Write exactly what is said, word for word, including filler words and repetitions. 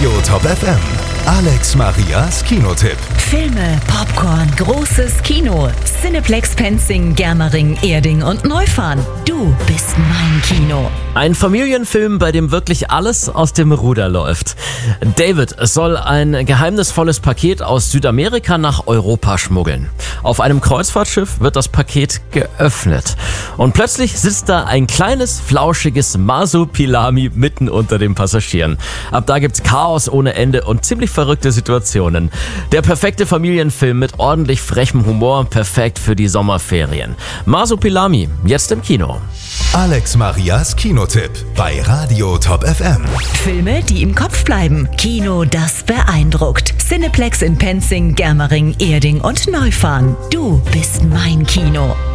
Radio Top F M. Alex Marias Kinotipp. Filme, Popcorn, großes Kino. Cineplex Penzing, Germering, Erding und Neufahren. Du bist mein Kino. Ein Familienfilm, bei dem wirklich alles aus dem Ruder läuft. David soll ein geheimnisvolles Paket aus Südamerika nach Europa schmuggeln. Auf einem Kreuzfahrtschiff wird das Paket geöffnet. Und plötzlich sitzt da ein kleines, flauschiges Masupilami mitten unter den Passagieren. Ab da gibt's Chaos ohne Ende und ziemlich verrückte Situationen. Der perfekte Familienfilm mit ordentlich frechem Humor, perfekt für die Sommerferien. Masupilami, jetzt im Kino. Alex Marias Kinotipp bei Radio Top F M. Filme, die im Kopf bleiben. Kino, das beeindruckt. Cineplex in Penzing, Germering, Erding und Neufahren. Du bist mein Kino.